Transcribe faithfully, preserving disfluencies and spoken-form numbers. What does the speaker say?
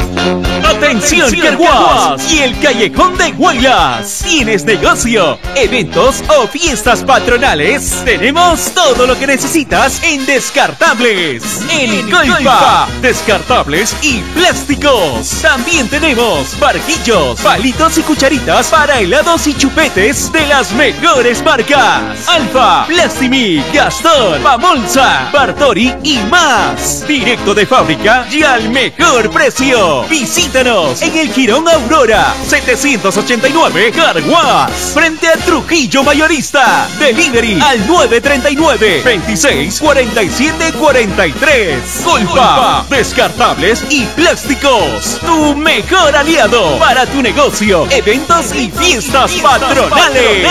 Atención, Carguas y el Callejón de Guayas. ¿Tienes negocio, eventos o fiestas patronales? Tenemos todo lo que necesitas en Descartables. En Golfa, descartables y plásticos. También tenemos barquillos, palitos y cucharitas para helados y chupetes de las mejores marcas: Alfa, Plastimi, Gastón, Pamolza, Bartori y más. Directo de fábrica y al mejor precio. Visítanos en el Jirón Aurora setecientos ochenta y nueve Carguas, frente a Trujillo Mayorista. Delivery al nueve treinta y nueve, veintiséis, cuarenta y siete, cuarenta y tres. Golfa, descartables y plásticos. Tu mejor aliado para tu negocio, eventos y fiestas patronales.